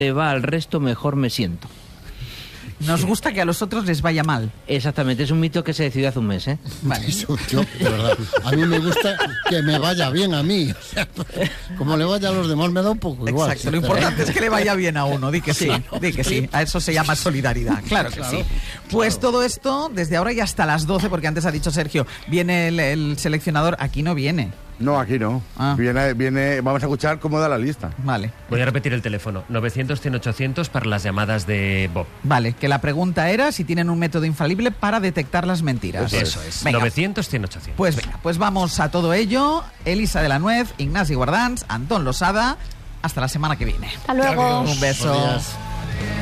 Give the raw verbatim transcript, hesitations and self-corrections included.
te va al resto, mejor me siento. Nos gusta que a los otros les vaya mal. Exactamente, es un mito que se decidió hace un mes, ¿eh? Vale. Eso, yo, de verdad, a mí me gusta que me vaya bien a mí. O sea, como le vaya a los demás me da un poco igual. Exacto, lo importante es que le vaya bien a uno, di que sí, di que sí. A eso se llama solidaridad, claro que Claro, sí. Pues todo esto desde ahora y hasta las doce, porque antes ha dicho Sergio, viene el, el seleccionador, aquí no viene. No, aquí no. Ah. Viene, viene, vamos a escuchar cómo da la lista. Vale, Voy a repetir el teléfono, novecientos cien ochocientos para las llamadas de Bob. vale, que la pregunta era si tienen un método infalible para detectar las mentiras. Eso es, Venga. novecientos cien ochocientos. Pues venga, pues vamos a todo ello. Elisa de la Nuez, Ignasi Guardans, Antón Losada. Hasta la semana que viene. Hasta luego. Un beso. Buenos días.